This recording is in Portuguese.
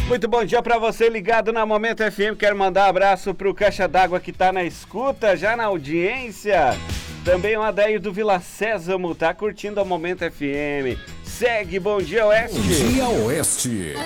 Muito bom dia para você ligado na Momento FM. Quero mandar um abraço pro Caixa d'Água que tá na escuta, já na audiência. Também o Adair do Vila Sésamo tá curtindo a Momento FM. Segue Bom Dia Oeste. Bom Dia Oeste.